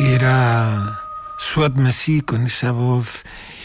Era Swat Masih con esa voz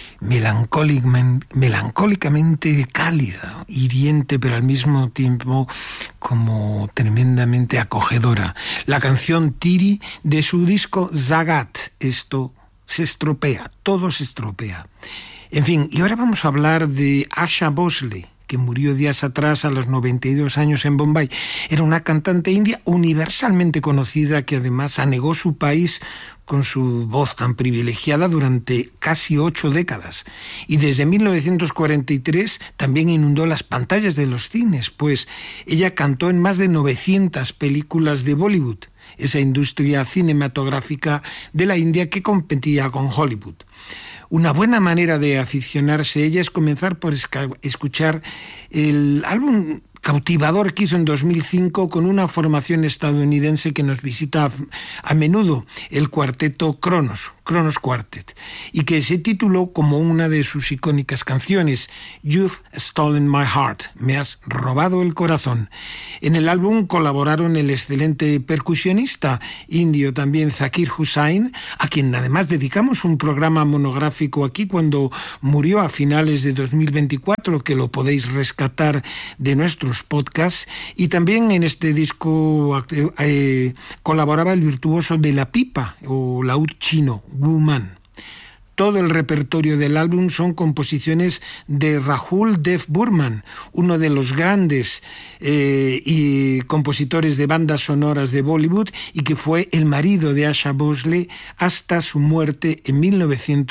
melancólicamente cálida, hiriente, pero al mismo tiempo como tremendamente acogedora. La canción Tiri de su disco Zagat. Esto se estropea, todo se estropea. En fin, y ahora vamos a hablar de Asha Bhosle, que murió días atrás a los 92 años en Bombay. Era una cantante india universalmente conocida que además anegó su país con su voz tan privilegiada durante casi 8 décadas. Y desde 1943 también inundó las pantallas de los cines, pues ella cantó en más de 900 películas de Bollywood, esa industria cinematográfica de la India que competía con Hollywood. Una buena manera de aficionarse a ella es comenzar por escuchar el álbum cautivador que hizo en 2005 con una formación estadounidense que nos visita a menudo, el cuarteto Kronos Quartet, y que se tituló como una de sus icónicas canciones, You've Stolen My Heart, me has robado el corazón. En el álbum colaboraron el excelente percusionista indio también Zakir Hussain, a quien además dedicamos un programa monográfico aquí cuando murió a finales de 2024, que lo podéis rescatar de nuestros podcasts, y también en este disco colaboraba el virtuoso de la pipa o laúd chino, Wu Man. Todo el repertorio del álbum son composiciones de Rahul Dev Burman, uno de los grandes y compositores de bandas sonoras de Bollywood y que fue el marido de Asha Bhosle hasta su muerte en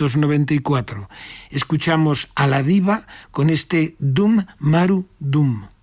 1994. Escuchamos a la diva con este Dum Maru Dum.